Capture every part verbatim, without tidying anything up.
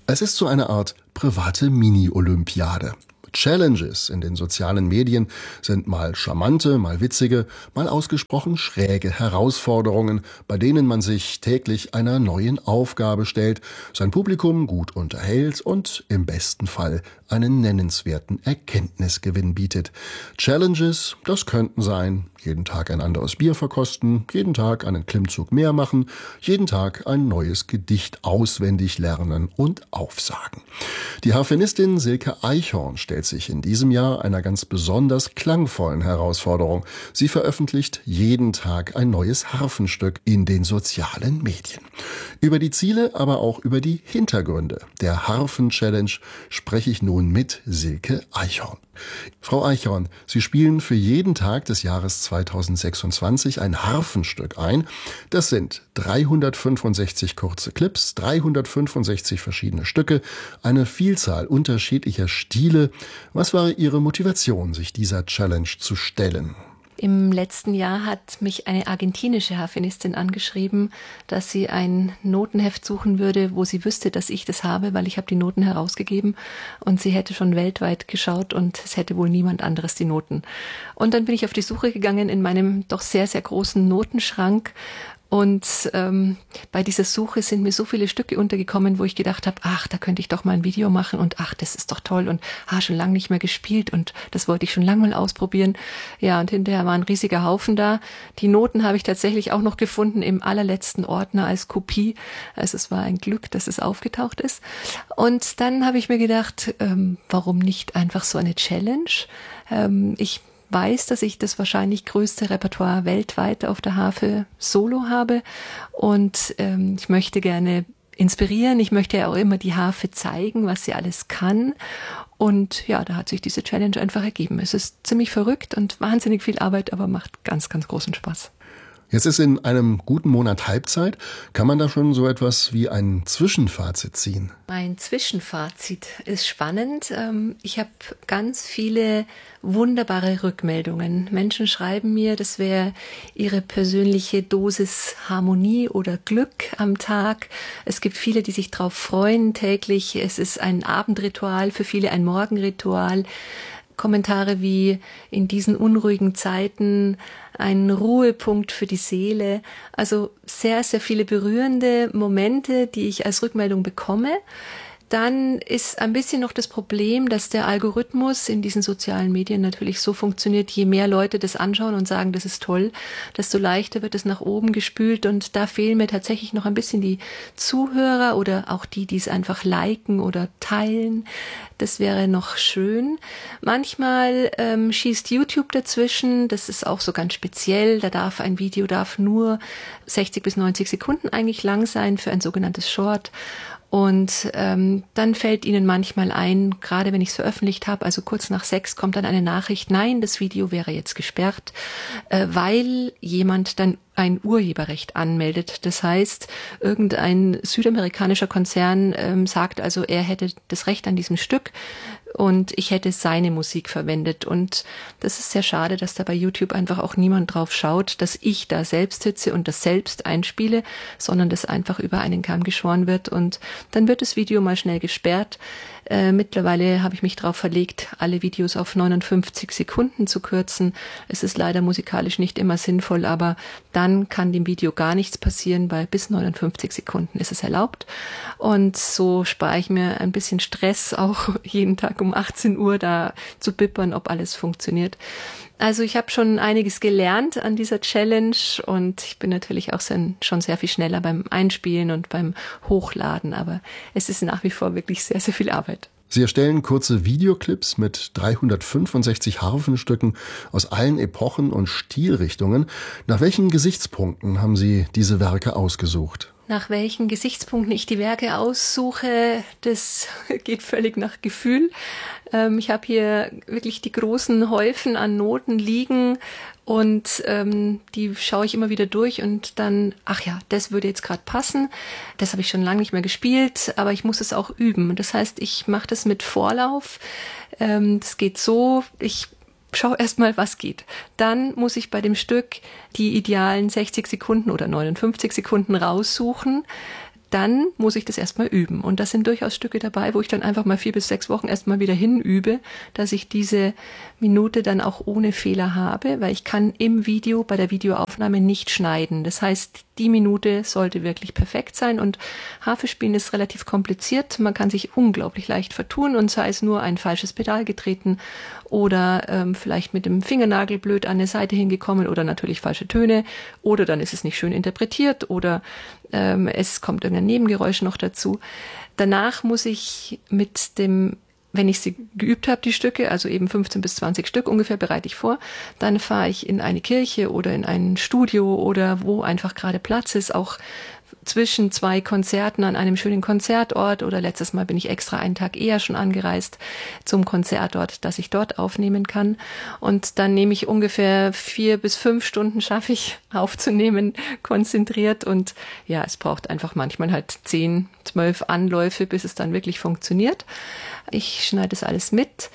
Es ist so eine Art private Mini-Olympiade. Challenges in den sozialen Medien sind mal charmante, mal witzige, mal ausgesprochen schräge Herausforderungen, bei denen man sich täglich einer neuen Aufgabe stellt, sein Publikum gut unterhält und im besten Fall einen nennenswerten Erkenntnisgewinn bietet. Challenges, das könnten sein: jeden Tag ein anderes Bier verkosten, jeden Tag einen Klimmzug mehr machen, jeden Tag ein neues Gedicht auswendig lernen und aufsagen. Die Harfenistin Silke Eichhorn stellt sich in diesem Jahr einer ganz besonders klangvollen Herausforderung. Sie veröffentlicht jeden Tag ein neues Harfenstück in den sozialen Medien. Über die Ziele, aber auch über die Hintergründe der Harfen-Challenge spreche ich nun mit Silke Eichhorn. Frau Eichhorn, Sie spielen für jeden Tag des Jahres zweitausendsechsundzwanzig ein Harfenstück ein. Das sind dreihundertfünfundsechzig kurze Clips, dreihundertfünfundsechzig verschiedene Stücke, eine Vielzahl unterschiedlicher Stile. Was war Ihre Motivation, sich dieser Challenge zu stellen? Im letzten Jahr hat mich eine argentinische Harfenistin angeschrieben, dass sie ein Notenheft suchen würde, wo sie wüsste, dass ich das habe, weil ich habe die Noten herausgegeben und sie hätte schon weltweit geschaut und es hätte wohl niemand anderes die Noten. Und dann bin ich auf die Suche gegangen in meinem doch sehr, sehr großen Notenschrank. Und ähm, bei dieser Suche sind mir so viele Stücke untergekommen, wo ich gedacht habe, ach, da könnte ich doch mal ein Video machen und ach, das ist doch toll und ah, schon lange nicht mehr gespielt und das wollte ich schon lange mal ausprobieren. Ja, und hinterher war ein riesiger Haufen da. Die Noten habe ich tatsächlich auch noch gefunden im allerletzten Ordner als Kopie. Also es war ein Glück, dass es aufgetaucht ist. Und dann habe ich mir gedacht, ähm, warum nicht einfach so eine Challenge? Ähm, ich weiß, dass ich das wahrscheinlich größte Repertoire weltweit auf der Harfe solo habe und ähm, ich möchte gerne inspirieren, ich möchte ja auch immer die Harfe zeigen, was sie alles kann und ja, da hat sich diese Challenge einfach ergeben. Es ist ziemlich verrückt und wahnsinnig viel Arbeit, aber macht ganz, ganz großen Spaß. Jetzt ist in einem guten Monat Halbzeit. Kann man da schon so etwas wie ein Zwischenfazit ziehen? Ein Zwischenfazit ist spannend. Ich habe ganz viele wunderbare Rückmeldungen. Menschen schreiben mir, das wäre ihre persönliche Dosis Harmonie oder Glück am Tag. Es gibt viele, die sich darauf freuen täglich. Es ist ein Abendritual, für viele ein Morgenritual. Kommentare wie in diesen unruhigen Zeiten ein Ruhepunkt für die Seele. Also sehr, sehr viele berührende Momente, die ich als Rückmeldung bekomme. Dann ist ein bisschen noch das Problem, dass der Algorithmus in diesen sozialen Medien natürlich so funktioniert, je mehr Leute das anschauen und sagen, das ist toll, desto leichter wird es nach oben gespült und da fehlen mir tatsächlich noch ein bisschen die Zuhörer oder auch die, die es einfach liken oder teilen. Das wäre noch schön. Manchmal ähm, schießt YouTube dazwischen, das ist auch so ganz speziell, da darf ein Video darf nur sechzig bis neunzig Sekunden eigentlich lang sein für ein sogenanntes Short. Und ähm, dann fällt ihnen manchmal ein, gerade wenn ich es veröffentlicht habe, also kurz nach sechs kommt dann eine Nachricht, nein, das Video wäre jetzt gesperrt, äh, weil jemand dann ein Urheberrecht anmeldet. Das heißt, irgendein südamerikanischer Konzern ähm, sagt also, er hätte das Recht an diesem Stück und ich hätte seine Musik verwendet. Und das ist sehr schade, dass da bei YouTube einfach auch niemand drauf schaut, dass ich da selbst sitze und das selbst einspiele, sondern das einfach über einen Kamm geschoren wird und dann wird das Video mal schnell gesperrt. Äh, mittlerweile habe ich mich darauf verlegt, alle Videos auf neunundfünfzig Sekunden zu kürzen. Es ist leider musikalisch nicht immer sinnvoll, aber dann kann dem Video gar nichts passieren, weil bis neunundfünfzig Sekunden ist es erlaubt. Und so spare ich mir ein bisschen Stress, auch jeden Tag um achtzehn Uhr da zu bippern, ob alles funktioniert. Also ich habe schon einiges gelernt an dieser Challenge und ich bin natürlich auch sehr, schon sehr viel schneller beim Einspielen und beim Hochladen, aber es ist nach wie vor wirklich sehr, sehr viel Arbeit. Sie erstellen kurze Videoclips mit dreihundertfünfundsechzig Harfenstücken aus allen Epochen und Stilrichtungen. Nach welchen Gesichtspunkten haben Sie diese Werke ausgesucht? Nach welchen Gesichtspunkten ich die Werke aussuche, das geht völlig nach Gefühl. Ähm, ich habe hier wirklich die großen Häufen an Noten liegen und ähm, die schaue ich immer wieder durch und dann, ach ja, das würde jetzt gerade passen. Das habe ich schon lange nicht mehr gespielt, aber ich muss es auch üben. Das heißt, ich mache das mit Vorlauf. Ähm, das geht so, ich schau erst mal, was geht. Dann muss ich bei dem Stück die idealen sechzig Sekunden oder neunundfünfzig Sekunden raussuchen. dann muss ich das erstmal üben. Und das sind durchaus Stücke dabei, wo ich dann einfach mal vier bis sechs Wochen erstmal wieder hinübe, dass ich diese Minute dann auch ohne Fehler habe, weil ich kann im Video, bei der Videoaufnahme nicht schneiden. Das heißt, die Minute sollte wirklich perfekt sein und Harfe spielen ist relativ kompliziert. Man kann sich unglaublich leicht vertun und sei es nur ein falsches Pedal getreten oder ähm, vielleicht mit dem Fingernagel blöd an eine Seite hingekommen oder natürlich falsche Töne oder dann ist es nicht schön interpretiert oder ähm, es kommt irgendein Nebengeräusch noch dazu. Danach muss ich mit dem, wenn ich sie geübt habe, die Stücke, also eben fünfzehn bis zwanzig Stück ungefähr bereite ich vor, dann fahre ich in eine Kirche oder in ein Studio oder wo einfach gerade Platz ist, auch zwischen zwei Konzerten an einem schönen Konzertort oder letztes Mal bin ich extra einen Tag eher schon angereist zum Konzertort, dass ich dort aufnehmen kann. Und dann nehme ich ungefähr vier bis fünf Stunden, schaffe ich aufzunehmen, konzentriert. Und ja, es braucht einfach manchmal halt zehn, zwölf Anläufe, bis es dann wirklich funktioniert. Ich schneide das alles mit.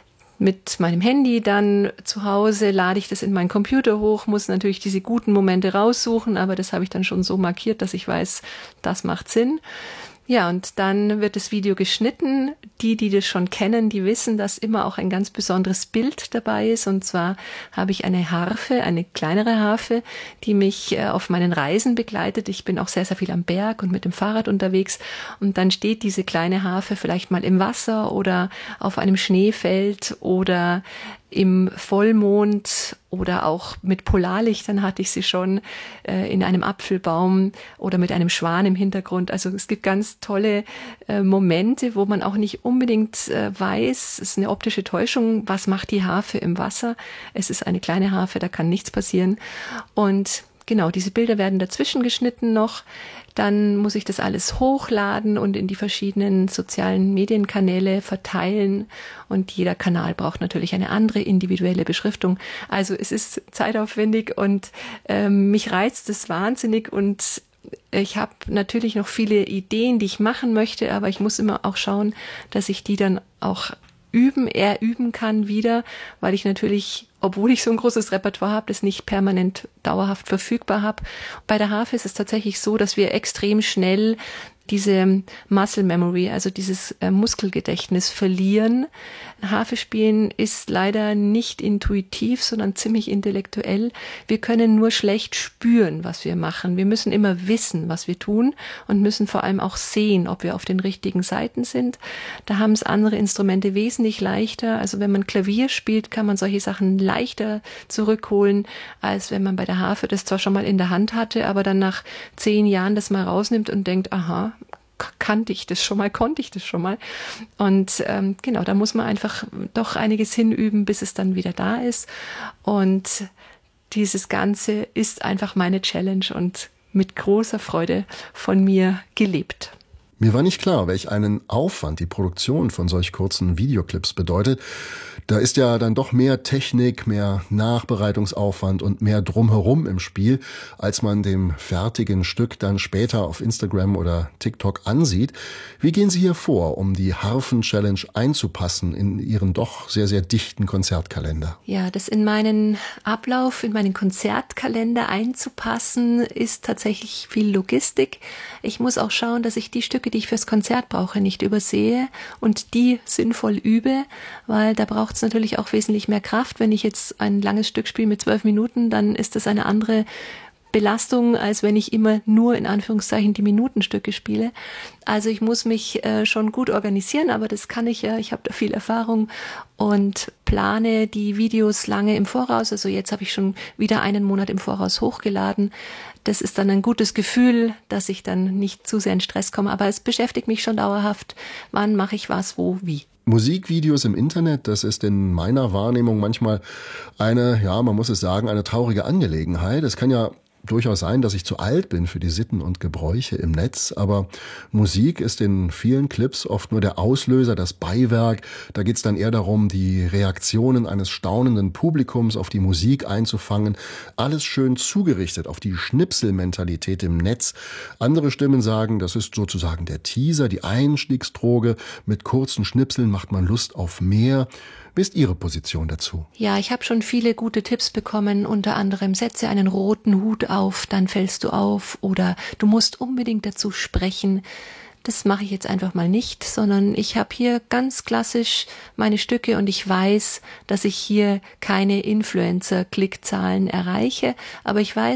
Mit meinem Handy dann zu Hause lade ich das in meinen Computer hoch, muss natürlich diese guten Momente raussuchen, aber das habe ich dann schon so markiert, dass ich weiß, das macht Sinn. Ja, und dann wird das Video geschnitten. Die, die das schon kennen, die wissen, dass immer auch ein ganz besonderes Bild dabei ist. Und zwar habe ich eine Harfe, eine kleinere Harfe, die mich auf meinen Reisen begleitet. Ich bin auch sehr, sehr viel am Berg und mit dem Fahrrad unterwegs. Und dann steht diese kleine Harfe vielleicht mal im Wasser oder auf einem Schneefeld oder im Vollmond oder auch mit Polarlichtern hatte ich sie schon äh, in einem Apfelbaum oder mit einem Schwan im Hintergrund. Also es gibt ganz tolle äh, Momente, wo man auch nicht unbedingt äh, weiß, es ist eine optische Täuschung, was macht die Harfe im Wasser. Es ist eine kleine Harfe, da kann nichts passieren. Und genau, diese Bilder werden dazwischen geschnitten noch. Dann muss ich das alles hochladen und in die verschiedenen sozialen Medienkanäle verteilen. Und jeder Kanal braucht natürlich eine andere individuelle Beschriftung. Also es ist zeitaufwendig und ähm, mich reizt es wahnsinnig. Und ich habe natürlich noch viele Ideen, die ich machen möchte, aber ich muss immer auch schauen, dass ich die dann auch üben, eher üben kann wieder, weil ich natürlich, obwohl ich so ein großes Repertoire habe, das nicht permanent dauerhaft verfügbar habe. Bei der Harfe ist es tatsächlich so, dass wir extrem schnell diese Muscle Memory, also dieses äh, Muskelgedächtnis verlieren. Harfe spielen ist leider nicht intuitiv, sondern ziemlich intellektuell. Wir können nur schlecht spüren, was wir machen. Wir müssen immer wissen, was wir tun und müssen vor allem auch sehen, ob wir auf den richtigen Seiten sind. Da haben es andere Instrumente wesentlich leichter. Also wenn man Klavier spielt, kann man solche Sachen leichter zurückholen, als wenn man bei der Harfe das zwar schon mal in der Hand hatte, aber dann nach zehn Jahren das mal rausnimmt und denkt, aha, kannte ich das schon mal, konnte ich das schon mal. Und ähm, genau, da muss man einfach doch einiges hinüben, bis es dann wieder da ist. Und dieses Ganze ist einfach meine Challenge und mit großer Freude von mir gelebt. Mir war nicht klar, welch einen Aufwand die Produktion von solch kurzen Videoclips bedeutet. Da ist ja dann doch mehr Technik, mehr Nachbereitungsaufwand und mehr Drumherum im Spiel, als man dem fertigen Stück dann später auf Instagram oder TikTok ansieht. Wie gehen Sie hier vor, um die Harfen-Challenge einzupassen in Ihren doch sehr, sehr dichten Konzertkalender? Ja, das in meinen Ablauf, in meinen Konzertkalender einzupassen, ist tatsächlich viel Logistik. Ich muss auch schauen, dass ich die Stücke, die ich fürs Konzert brauche, nicht übersehe und die sinnvoll übe, weil da braucht es natürlich auch wesentlich mehr Kraft. Wenn ich jetzt ein langes Stück spiele mit zwölf Minuten, dann ist das eine andere Belastung, als wenn ich immer nur in Anführungszeichen die Minutenstücke spiele. Also ich muss mich äh, schon gut organisieren, aber das kann ich ja. Ich habe da viel Erfahrung und plane die Videos lange im Voraus. Also jetzt habe ich schon wieder einen Monat im Voraus hochgeladen. Das ist dann ein gutes Gefühl, dass ich dann nicht zu sehr in Stress komme. Aber es beschäftigt mich schon dauerhaft. Wann mache ich was, wo, wie? Musikvideos im Internet, das ist in meiner Wahrnehmung manchmal eine, ja, man muss es sagen, eine traurige Angelegenheit. Es kann ja durchaus sein, dass ich zu alt bin für die Sitten und Gebräuche im Netz, aber Musik ist in vielen Clips oft nur der Auslöser, das Beiwerk. Da geht es dann eher darum, die Reaktionen eines staunenden Publikums auf die Musik einzufangen. Alles schön zugerichtet auf die Schnipselmentalität im Netz. Andere Stimmen sagen, das ist sozusagen der Teaser, die Einstiegsdroge. Mit kurzen Schnipseln macht man Lust auf mehr. Wie ist Ihre Position dazu? Ja, ich habe schon viele gute Tipps bekommen, unter anderem setze einen roten Hut auf, dann fällst du auf, oder du musst unbedingt dazu sprechen. Das mache ich jetzt einfach mal nicht, sondern ich habe hier ganz klassisch meine Stücke und ich weiß, dass ich hier keine Influencer-Klickzahlen erreiche, aber ich weiß,